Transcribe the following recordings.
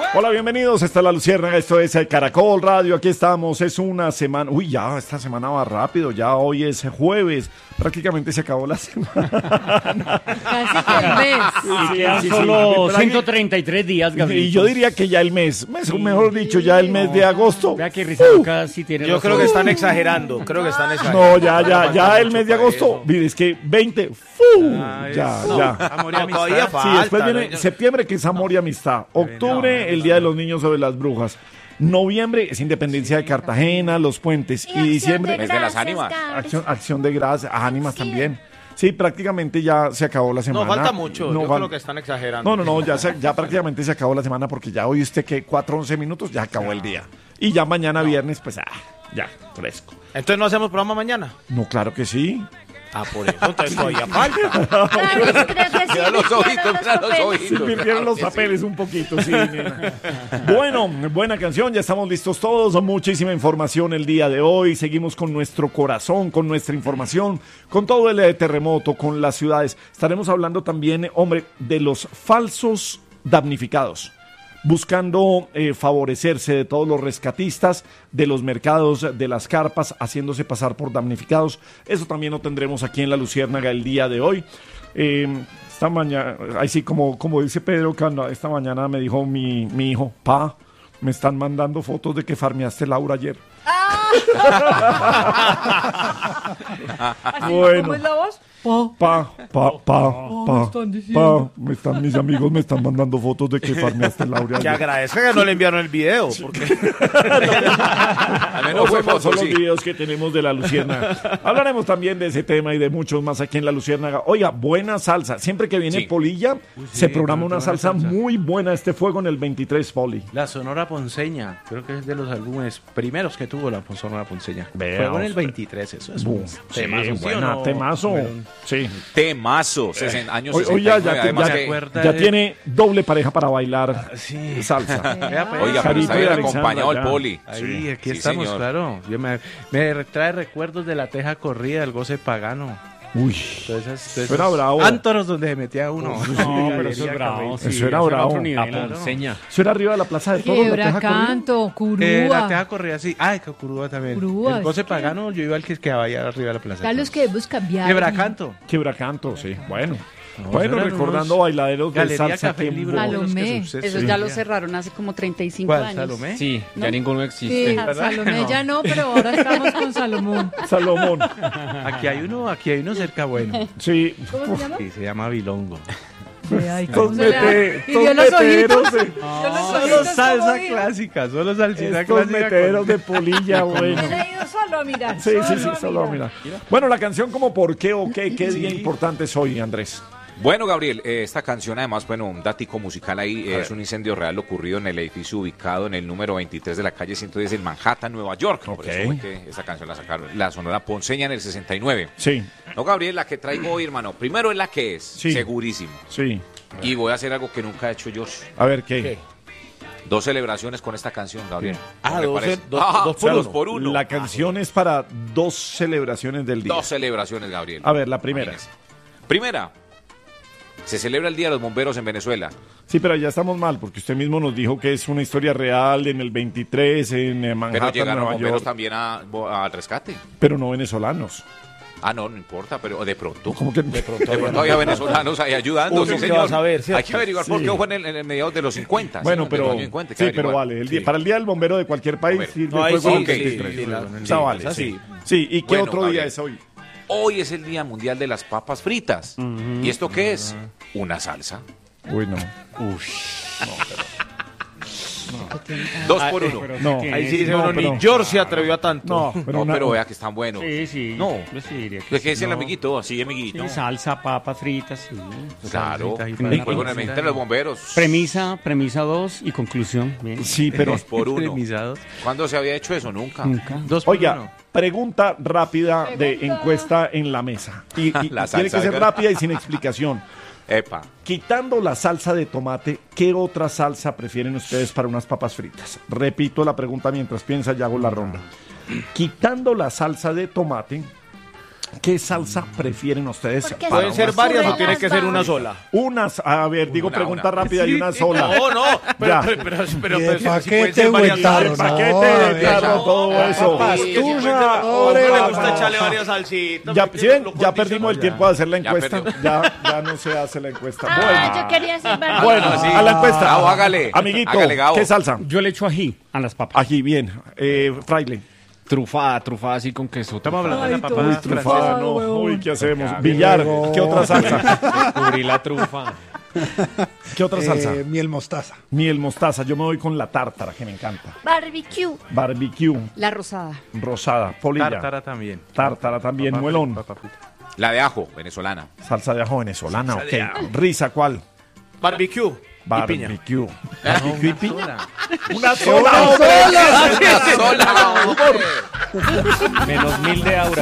Hola, bienvenidos. Esta es La Luciérnaga, esto es el Caracol Radio. Aquí estamos, es una semana. Uy, ya, esta semana va rápido. Ya hoy es jueves. Prácticamente se acabó la semana. Casi que el mes. Y quedan solo 133 días, Gabriel. Y yo diría que ya el mes, mejor dicho, ya el mes de agosto. Vea que risa loca sí tiene Yo razón. creo que están exagerando. No, ya el mes de agosto. Mire, es que 20. Ya. Amor y amistad. Todavía Sí, falta. después viene septiembre, que es amor y amistad. Octubre, el Día de los Niños sobre las Brujas. Noviembre es Independencia de Cartagena, los puentes. Y diciembre, Mes de las ánimas. acción de gracias, ánimas también. Sí, prácticamente ya se acabó la semana. No, falta mucho. No, Yo creo que están exagerando. No, ya prácticamente se acabó la semana porque ya hoy usted que 4:11 minutos ya acabó el día. Y ya mañana viernes, pues ya, fresco. Entonces no hacemos programa mañana. No, claro que sí. Por eso, entonces todavía falta. Mira Creo que sí. los ojitos, mira los Se ojitos. invirtieron los papeles un poquito, sí, nena. Bueno, buena canción, ya estamos listos todos. Muchísima información el día de hoy. Seguimos con nuestro corazón, con nuestra información, con todo el terremoto, con las ciudades. Estaremos hablando también, hombre, de los falsos damnificados, buscando favorecerse de todos los rescatistas, de los mercados, de las carpas, haciéndose pasar por damnificados. Eso también lo tendremos aquí en La Luciérnaga el día de hoy. Esta mañana, así como dice Pedro Canda, esta mañana me dijo mi hijo, pa, me están mandando fotos de que farmeaste Laura ayer. Bueno. ¿Cómo es la voz? Mis amigos me están mandando fotos de que farmeaste Laura Que ayer. agradezca que no le enviaron el video. Porque Al menos fue Son foto, los sí. videos que tenemos de La Luciérnaga. Hablaremos también de ese tema y de muchos más aquí en La Luciérnaga. Oiga, buena salsa. Siempre que viene Sí. Polilla, se programa una salsa muy buena. Este fuego en el 23, Poli. La Sonora Ponceña, creo que es de los álbumes primeros que tuvo la Sonora Ponceña. Vea Fuego en el usted. 23, eso es Bu- un sí, temazo, ¿sí o buena, no? temazo. Sí. Temazo, 60 años, Hoy 69. ya Además ya- que- acuerda ya de- tiene doble pareja para bailar Sí. salsa. Vea, pues. Oiga, pero Carito está y bien Alexandra, acompañado el ya. Poli. Ahí, aquí Sí, estamos, señor. claro. Me trae recuerdos de la teja corrida, del goce pagano. Uy, Entonces, era bravo. Ántonos donde se metía uno. No, pero eso es bravo. Carril. Sí, Eso era bravo. otro nivel, Claro. Ponceña. eso era arriba de la Plaza de Toros. la teja corrida. Quebracanto, La Curúa. teja corrida, sí. Ay, Curúa también. Curúa, el goce es que- pagano, yo iba al que quedaba allá arriba de la plaza. Carlos, que debemos cambiar. Quebracanto. Quebracanto, sí. Bueno, eso eran recordando unos bailaderos de Galería salsa. Café que Libro. Salomé. Eso ya lo cerraron hace como 35 ¿Cuál, años. Salomé? Sí, ¿No? ya ninguno existe. Sí, Salomé ya no, pero ahora estamos con Salomón. Salomón. Aquí hay uno cerca bueno. Sí. ¿Cómo se llama? Sí, se llama Bilongo. Ay, Estos ¿cómo se llama? mete- Y dio estos los ojitos. meteros de- Dio los Solo ojitos, salsa ¿cómo dijo? clásica, solo salsita Estos clásica. meteros de Polilla, bueno. He ido solo a mirar. Sí, solo mira. Bueno, la canción como por qué o qué día importante es hoy, Andrés. Bueno, Gabriel, esta canción además, bueno, un datico musical ahí, es un incendio real ocurrido en el edificio ubicado en el número 23 de la calle 110 en Manhattan, Nueva York. Ok. Por eso fue que esta canción la sacaron, la Sonora Ponceña en el 69. Sí, No, Gabriel, la que traigo hoy, hermano, primero es la que es, Sí. segurísimo. sí. Y voy a hacer algo que nunca he hecho yo. A ver, ¿qué? 2 celebraciones con esta canción, Gabriel. Ah, ¿No le dos parece? dos Ah, por uno. dos por uno. La canción es para 2 celebraciones del día. 2 celebraciones, Gabriel. A ver, la primera. Imagínese. Primera, se celebra el Día de los Bomberos en Venezuela. Sí, pero ya estamos mal, porque usted mismo nos dijo que es una historia real en el 23, en Pero Manhattan, llegaron Nueva bomberos York, también al rescate. pero no venezolanos. Ah, no importa, pero de pronto. ¿Cómo que? De pronto había venezolanos ahí ayudando, Uno sí, que señor. va a saber, ¿cierto? Hay que averiguar por Sí. qué fue en el mediados de los 50. Bueno, sí, pero de los 50, hay que sí, pero averiguar. vale. Sí. Para el día del bombero de cualquier país Bombero. sirve No, ahí fuego sí, del sí, 23. sí, Esa sí, vale, esa sí. sí. Sí, ¿y qué Bueno, otro día Gabriel. es hoy? Hoy es el Día Mundial de las Papas Fritas. ¿Y esto qué es? Una salsa. Uy, no. 2 por 1. No, Ahí sí dice No, uno, pero- ni George se atrevió a tanto. No, pero, No, pero vea que están buenos. Sí, sí. No. Yo sí diría que ¿De qué es sí. el No. amiguito? Así, amiguito. Sí, salsa, papas fritas, sí. Claro. Salsita y Y para- juego en el Ministerio de los Bomberos. Premisa 2 y conclusión. Bien. Sí, pero 2 por 1. Premisados. ¿Cuándo se había hecho eso? Nunca. Nunca. 2 por oiga, 1. pregunta rápida de encuesta en la mesa. Y La tiene salsa, que ser ¿verdad? rápida y sin explicación. Epa. Quitando la salsa de tomate, ¿qué otra salsa prefieren ustedes para unas papas fritas? Repito la pregunta mientras piensa y hago la ronda. Quitando la salsa de tomate, ¿Qué salsa prefieren ustedes? Porque para ¿Pueden ser unas- varias o Unas tiene que ser una vamos. sola? Unas, a ver, digo Una, pregunta una. rápida y una sola. No, Ya. pero Y si el pueden paquete ser varias o el tarro, El salsas. paquete, No, de ya. tarro, todo eso. Pastusa, Hombre, le gusta no. echarle varias salsitas. Ya, porque ¿sí ven? lo Ya perdimos el tiempo de hacer la Ya encuesta. perdió. Ya no se hace la encuesta. Ah, yo quería ser verdad. Bueno, Ah, sí. a la encuesta. Gabo, hágale. Amiguito, Hágale, Gabo. ¿qué salsa? Yo le echo ají a las papas. Aquí, bien. Fraile. Trufada así con queso. Estamos hablando de la Uy, papa trufada, no. Uy, ¿qué hacemos? Billar. ¿Qué otra salsa? Cubrí la trufa. ¿Qué otra salsa? Miel mostaza. Miel mostaza. Yo me voy con la tártara, que me encanta. Barbecue. Barbecue, La rosada. rosada, polilla. Tártara también. Tártara también, Papa muelón. frita, papa frita. La de ajo, venezolana. Salsa de ajo venezolana, ok. Risa, ¿cuál? Barbecue. Y piña. Barbecue. ¿Barbecue y piña? Una Una sola. sola, hombre. Menos 1000 de aura.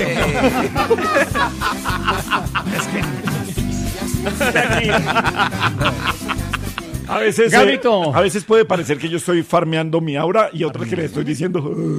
A veces, Gabrito. a veces puede parecer que yo estoy farmeando mi aura y otras que le estoy diciendo.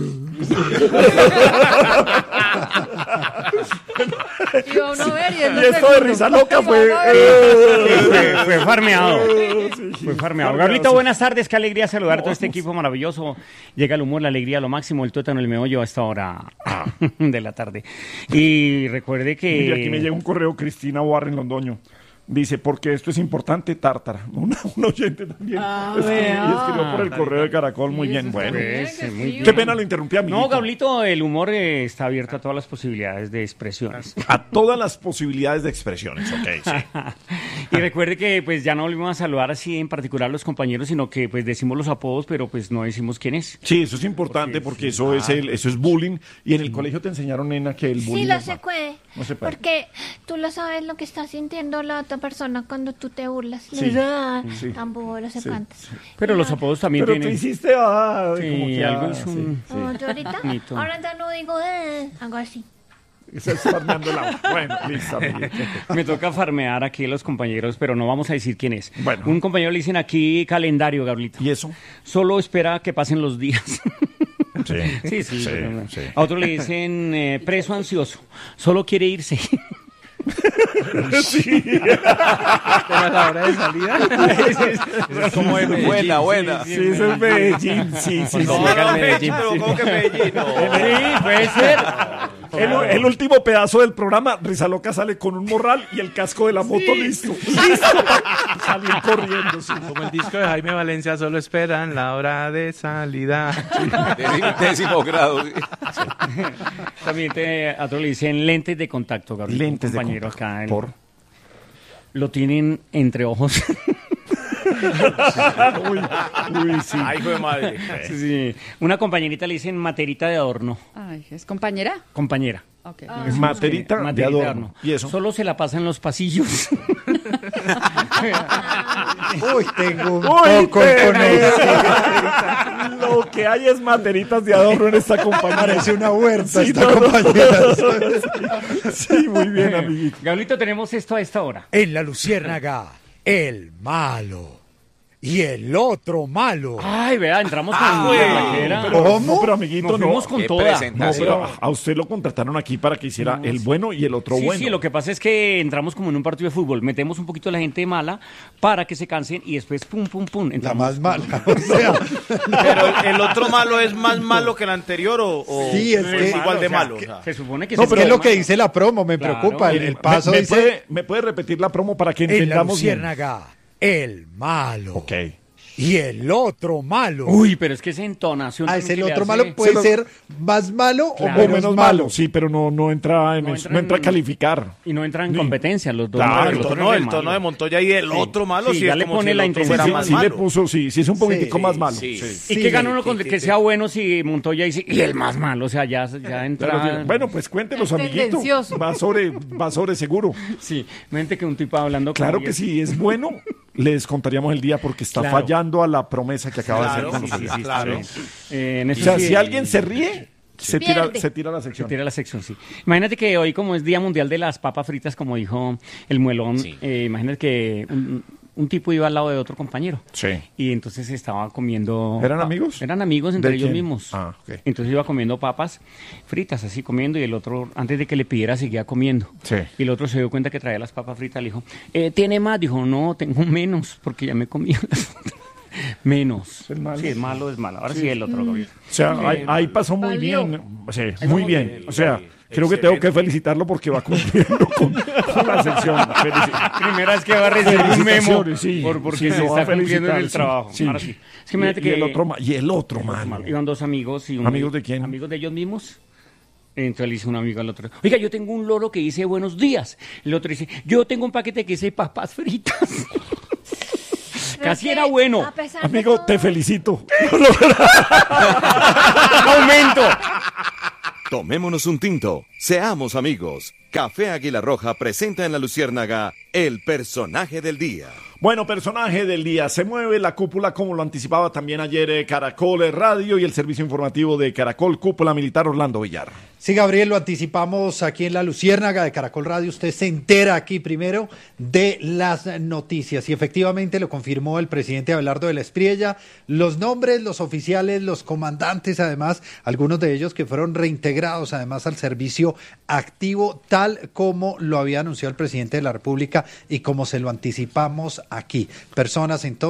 Y va uno a ver y es Y lo esto de segundo. risa loca Y fue. va a ver. Fue farmeado. Sí, Fue farmeado. farmeado, Gabrielito, sí. buenas tardes. Qué alegría saludar a todo este equipo maravilloso. Llega el humor, la alegría, lo máximo, el tuétano, el meollo a esta hora de la tarde. Y recuerde que... Mire, aquí me llega un correo, Cristina Warren Londoño. Dice, porque esto es importante, tártara. Un oyente también escribió por el correo de Caracol. Muy bien, bueno. Pues, muy bien. Qué pena lo interrumpí, amiguito. No, Gablito, el humor está abierto a todas las posibilidades de expresiones. A todas las posibilidades de expresiones, ok, sí. Y recuerde que pues ya no volvimos a saludar así en particular a los compañeros, sino que pues decimos los apodos, pero pues no decimos quién es. Sí, eso es importante porque eso es bullying. Y en el colegio te enseñaron, nena, que el bullying Sí, lo es se malo. puede. No se puede. Porque tú lo sabes lo que está sintiendo la otra persona cuando tú te burlas. Sí, Le dices, "Ah, sí. tan bobo, no sé Sí, cuántas". sí. Pero los apodos también Pero tú tienen... hiciste, como Sí, que, algo hizo un... Oh, yo ahorita, Bonito. ahora ya no digo, hago así. Estás farmeando el agua. Bueno, listo, amiguito. Me toca farmear aquí a los compañeros, pero no vamos a decir quién es. Bueno. Un compañero le dicen aquí calendario, Gabrielito. ¿Y eso? Solo espera que pasen los días. Sí. Sí. Pero- sí. A otro le dicen preso ansioso. Solo quiere irse. ¿Era la hora de salida? Es como de Medellín. Buena. Sí, eso es Medellín. Sí, sí, Cuando sí. llega al Medellín. Pero ¿cómo que Medellín? No. Sí, puede ser. El último pedazo del programa, Risa Loca sale con un morral y el casco de la moto listo. Listo para salir corriendo. Sí. Como el disco de Jaime Valencia, solo esperan la hora de salida. Décimo grado. Sí. También a otro le dicen lentes de contacto, Gabriel. Lentes un de compañero contacto. acá. ¿Por? Lo tienen entre ojos. Uy, sí. Ay, hijo de madre. Sí, sí. Una compañerita le dicen materita de adorno. Ay, ¿es compañera? Compañera. Ok. Materita de Materita adorno. ¿Y eso? Solo se la pasa en los pasillos. Uy, tengo un Uy, poco con eso. Lo que hay es materitas de adorno en esta compañía. Parece una huerta Sí, esta no, no. compañera. Sí, muy bien, amiguito. Gablito, tenemos esto a esta hora. En la luciérnaga, el malo. Y el otro malo. Ay, vea, entramos con Pero, no, pero amiguito, Nos no. fuimos con Qué toda. No, presentación. pero a usted lo contrataron aquí para que hiciera el bueno y el otro Sí, bueno. sí, lo que pasa es que entramos como en un partido de fútbol, metemos un poquito a la gente mala para que se cansen y después pum, pum, pum. La entramos. más mala. O sea, Pero el otro malo es más malo que el anterior o Sí, es que- igual de O sea, malo. que- O sea. Se supone que no, se pero es llama- lo que dice la promo, me Claro. preocupa. El paso me dice. ¿Me puede repetir la promo para que En la entendamos bien? luciérnaga, el malo. Ok. Y el otro malo. Uy, pero es que esa entonación... Ah, es también el que le otro hace- malo, puede Se lo- ser más malo Claro. O menos malo, sí, pero no entra en No eso, entra no entra a en- calificar. Y no entran en Sí. competencia los dos. Claro, El otro tono, es el malo. tono de Montoya y el otro malo Sí, sí, ya es le como pone si el la otro intención. fuera Sí, más sí le malo. puso, sí es un poquitico más malo. sí. Sí. ¿Y qué gana uno con que sea bueno si Montoya dice, y el más malo? O sea, ya entra... Claro, bueno, pues cuéntenos, Es amiguito. tendencioso. Va sobre seguro. Sí, mente que un tipo hablando Claro como que diez. si es bueno, les contaríamos el día porque está Claro. fallando a la promesa que acaba de hacer Claro, con sí, nosotros. sí, claro. En O eso sea, sí, si alguien se ríe, se tira la se sección. tira la sección, sí. Imagínate que hoy, como es Día Mundial de las Papas Fritas, como dijo el Muelón, Sí. imagínate que un tipo iba al lado de otro compañero. Sí. Y entonces estaba comiendo... ¿Eran amigos? Eran amigos entre ¿De ellos quién? mismos. Ah, ok. Entonces iba comiendo papas fritas, así comiendo, y el otro, antes de que le pidiera, seguía comiendo. Sí. Y el otro se dio cuenta que traía las papas fritas, le dijo, ¿tiene más? Dijo, no, tengo menos, porque ya me comí las otras. Menos. ¿Es malo? Sí, es malo. Ahora sí el otro, Gabriel. O sea, ahí pasó muy bien. Sí, muy bien. O sea, creo que tengo que felicitarlo porque va cumpliendo con la sección. Primera vez que va a recibir un memo sí. porque Sí, se lo va a está cumpliendo en felicitar, el sí, trabajo. sí. Ahora sí. Es que imagínate que y el otro malo. iban dos amigos. Y ¿Amigos de quién? Amigos de ellos mismos. Entonces le dice un amigo al otro, oiga, yo tengo un loro que dice buenos días. El otro dice, yo tengo un paquete que dice papas fritas. Casi era bueno. Amigo, te felicito. ¡Aumento! Tomémonos un tinto, seamos amigos. Café Águila Roja presenta en La Luciérnaga el personaje del día. Bueno, personaje del día. Se mueve la cúpula, como lo anticipaba también ayer Caracol Radio y el servicio informativo de Caracol, Cúpula Militar Orlando Villar. Sí, Gabriel, lo anticipamos aquí en La Luciérnaga de Caracol Radio. Usted se entera aquí primero de las noticias y efectivamente lo confirmó el presidente Abelardo de la Espriella. Los nombres, los oficiales, los comandantes, además, algunos de ellos que fueron reintegrados además al servicio activo, tal como lo había anunciado el presidente de la República y como se lo anticipamos aquí. Personas entonces